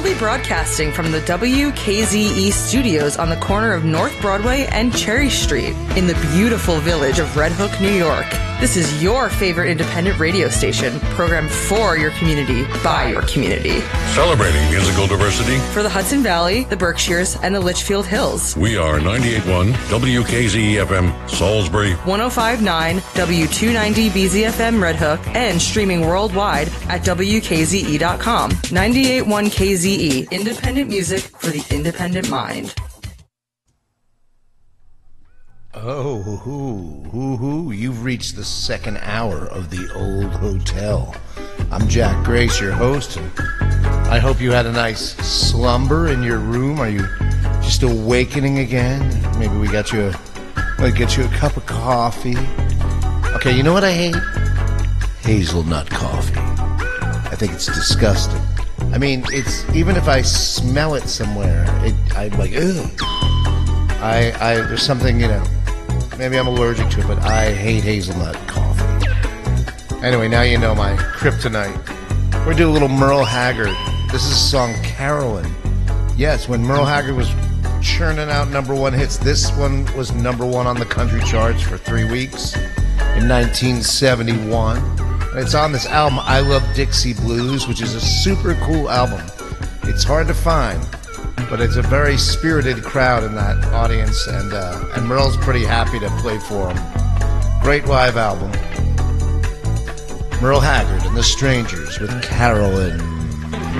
Proudly broadcasting from the WKZE studios on the corner of North Broadway and Cherry Street in the beautiful village of Red Hook, New York. This is your favorite independent radio station, programmed for your community, by your community. Celebrating musical diversity for the Hudson Valley, the Berkshires, and the Litchfield Hills. We are 98.1 WKZE-FM Salisbury, 105.9 W290BZFM Red Hook, and streaming worldwide at WKZE.com. 98.1 KZE, independent music for the independent mind. Oh, you've reached the second hour of the Old Hotel. I'm Jack Grace, your host, and I hope you had a nice slumber in your room. Are you just awakening again? Maybe we got you a cup of coffee. Okay, you know what I hate? Hazelnut coffee. I think it's disgusting. I mean, it's even if I smell it somewhere, I'm like, ugh. There's something, maybe I'm allergic to it, but I hate hazelnut coffee. Anyway, now you know my kryptonite. We're going to do a little Merle Haggard. This is a song, Carolyn. Yes, when Merle Haggard was churning out number one hits, this one was number one on the country charts for 3 weeks in 1971. And it's on this album, I Love Dixie Blues, which is a super cool album. It's hard to find, but it's a very spirited crowd in that audience, and Merle's pretty happy to play for them. Great live album. Merle Haggard and the Strangers with Carolyn.